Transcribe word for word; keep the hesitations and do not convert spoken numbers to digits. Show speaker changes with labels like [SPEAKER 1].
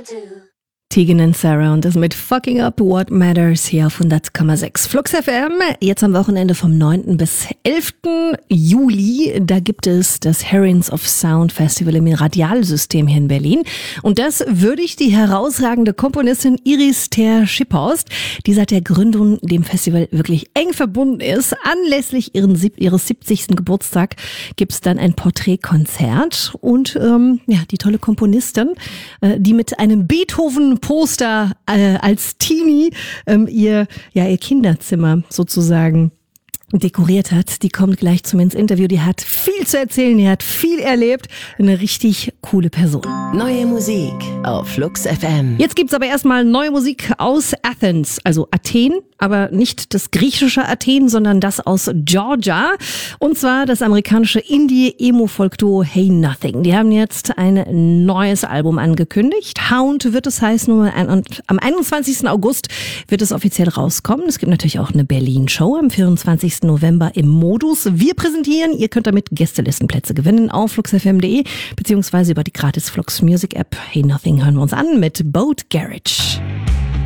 [SPEAKER 1] Tegan and Sarah und das mit Fucking Up What Matters hier auf hundert Komma sechs Flux F M. Jetzt am Wochenende vom neunten bis elften Juli, da gibt es das Herons of Sound Festival im Radialsystem hier in Berlin. Und das würdigt die herausragende Komponistin Iris Ter-Schipphorst, die seit der Gründung dem Festival wirklich eng verbunden ist. Anlässlich ihren, ihres siebzigsten Geburtstag gibt es dann ein Porträtkonzert und ähm, ja, die tolle Komponistin, äh, die mit einem Beethoven Poster äh, als Teenie ähm, ihr ja ihr Kinderzimmer sozusagen dekoriert hat. Die kommt gleich zu mir ins Interview. Die hat viel zu erzählen, die hat viel erlebt. Eine richtig coole Person.
[SPEAKER 2] Neue Musik auf Flux F M.
[SPEAKER 1] Jetzt gibt's aber erstmal neue Musik aus Athens, also Athen, aber nicht das griechische Athen, sondern das aus Georgia. Und zwar das amerikanische Indie-Emo-Folk-Duo Hey Nothing. Die haben jetzt ein neues Album angekündigt. Hound wird es heißen. Und am einundzwanzigsten August wird es offiziell rauskommen. Es gibt natürlich auch eine Berlin-Show am vierundzwanzigsten November im Modus. Wir präsentieren, ihr könnt damit Gästelistenplätze gewinnen auf flux f m punkt de beziehungsweise über die gratis Flux Music App. Hey Nothing hören wir uns an mit Boat Garage.